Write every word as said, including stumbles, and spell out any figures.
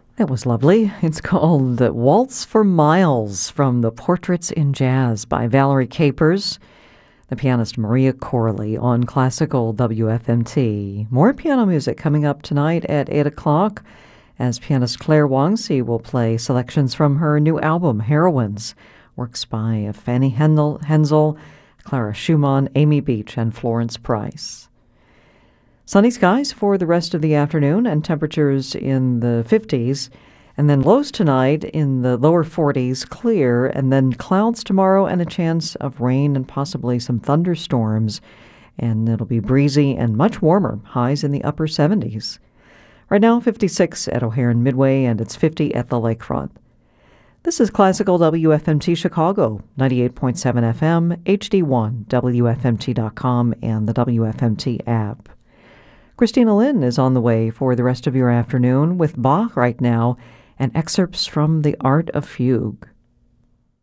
That was lovely. It's called The Waltz for Miles from the Portraits in Jazz by Valerie Capers, the pianist Maria Corley on Classical W F M T. More piano music coming up tonight at eight o'clock as pianist Claire Wangsi will play selections from her new album, Heroines, works by Fanny Hendel, Hensel, Clara Schumann, Amy Beach, and Florence Price. Sunny skies for the rest of the afternoon and temperatures in the fifties, and then lows tonight in the lower forties, clear, and then clouds tomorrow and a chance of rain and possibly some thunderstorms, and it'll be breezy and much warmer, highs in the upper seventies. Right now, fifty-six at O'Hare and Midway, and it's fifty at the lakefront. This is Classical W F M T Chicago, ninety-eight point seven F M, H D one, W F M T dot com, and the W F M T app. Christina Lynn is on the way for the rest of your afternoon with Bach right now and excerpts from The Art of Fugue.